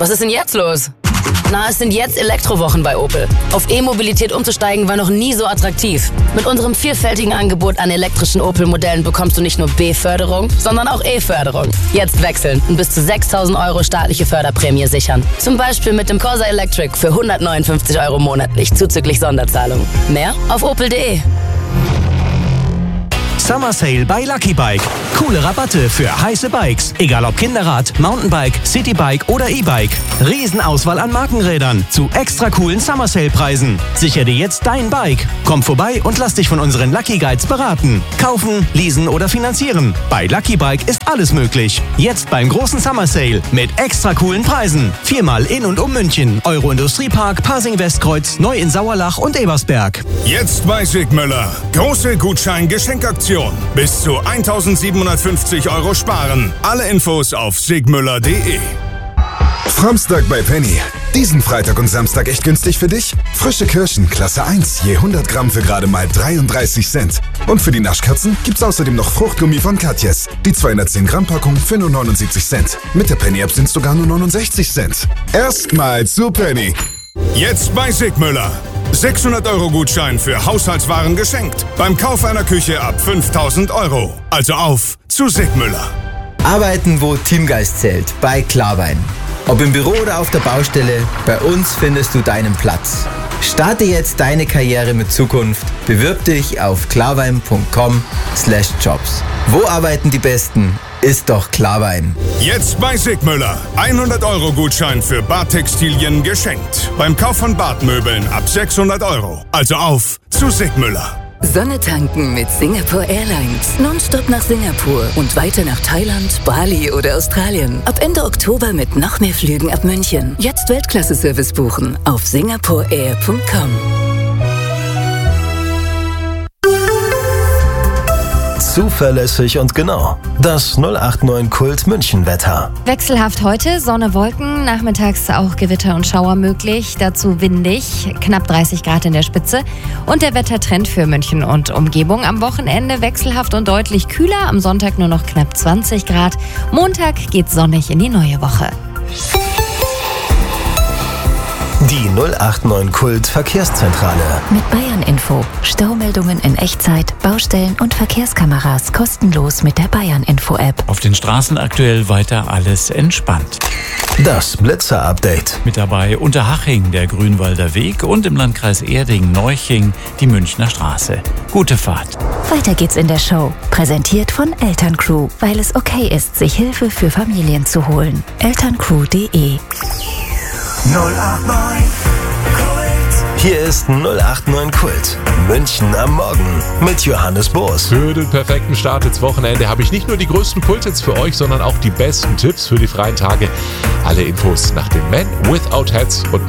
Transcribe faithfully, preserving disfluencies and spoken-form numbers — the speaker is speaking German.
Was ist denn jetzt los? Na, es sind jetzt Elektrowochen bei Opel. Auf E-Mobilität umzusteigen war noch nie so attraktiv. Mit unserem vielfältigen Angebot an elektrischen Opel-Modellen bekommst du nicht nur B-Förderung, sondern auch E-Förderung. Jetzt wechseln und bis zu sechstausend Euro staatliche Förderprämie sichern. Zum Beispiel mit dem Corsa Electric für hundertneunundfünfzig Euro monatlich zuzüglich Sonderzahlung. Mehr auf opel punkt de. Summer Sale bei Lucky Bike. Coole Rabatte für heiße Bikes. Egal ob Kinderrad, Mountainbike, Citybike oder E-Bike. Riesenauswahl an Markenrädern zu extra coolen Summer Sale Preisen. Sicher dir jetzt dein Bike. Komm vorbei und lass dich von unseren Lucky Guides beraten. Kaufen, leasen oder finanzieren. Bei Lucky Bike ist alles möglich. Jetzt beim großen Summer Sale mit extra coolen Preisen. Viermal in und um München. Euro Industriepark, Pasing Westkreuz, neu in Sauerlach und Ebersberg. Jetzt bei Sigmüller. Große Gutschein-Geschenkaktion. Bis zu eintausendsiebenhundertfünfzig Euro sparen. Alle Infos auf sigmüller punkt de. Framstag bei Penny. Diesen Freitag und Samstag echt günstig für dich? Frische Kirschen, Klasse eins, je hundert Gramm für gerade mal dreiunddreißig Cent. Und für die Naschkatzen gibt's außerdem noch Fruchtgummi von Katjes. Die zweihundertzehn Gramm Packung für nur neunundsiebzig Cent. Mit der Penny-App sind's sogar nur neunundsechzig Cent. Erstmal zu Penny. Jetzt bei Sigmüller. sechshundert Euro Gutschein für Haushaltswaren geschenkt. Beim Kauf einer Küche ab fünftausend Euro. Also auf zu Sigmüller. Arbeiten, wo Teamgeist zählt. Bei Klarwein. Ob im Büro oder auf der Baustelle, bei uns findest du deinen Platz. Starte jetzt deine Karriere mit Zukunft. Bewirb dich auf klarwein punkt com slash jobs. Wo arbeiten die Besten? Ist doch Klarwein. Jetzt bei Sigmüller. hundert Euro Gutschein für Badtextilien geschenkt. Beim Kauf von Badmöbeln ab sechshundert Euro. Also auf zu Sigmüller. Sonne tanken mit Singapore Airlines. Nonstop nach Singapur und weiter nach Thailand, Bali oder Australien. Ab Ende Oktober mit noch mehr Flügen ab München. Jetzt Weltklasse-Service buchen auf singapore air punkt com. Zuverlässig und genau. Das null acht neun Kult München Wetter. Wechselhaft heute, Sonne, Wolken, nachmittags auch Gewitter und Schauer möglich, dazu windig, knapp dreißig Grad in der Spitze. Und der Wettertrend für München und Umgebung am Wochenende wechselhaft und deutlich kühler, am Sonntag nur noch knapp zwanzig Grad. Montag geht sonnig in die neue Woche. Die null acht neun Kult Verkehrszentrale. Mit Bayern Info. Staumeldungen in Echtzeit, Baustellen und Verkehrskameras kostenlos mit der Bayern Info App. Auf den Straßen aktuell weiter alles entspannt. Das Blitzer-Update. Mit dabei Unterhaching der Grünwalder Weg und im Landkreis Erding-Neuching die Münchner Straße. Gute Fahrt. Weiter geht's in der Show. Präsentiert von Elterncrew, weil es okay ist, sich Hilfe für Familien zu holen. elterncrew punkt de. null acht neun Kult. Hier ist null acht neun Kult. München am Morgen mit Johannes Boos. Für den perfekten Start ins Wochenende habe ich nicht nur die größten Kulthits für euch, sondern auch die besten Tipps für die freien Tage. Alle Infos nach dem Man Without Hats und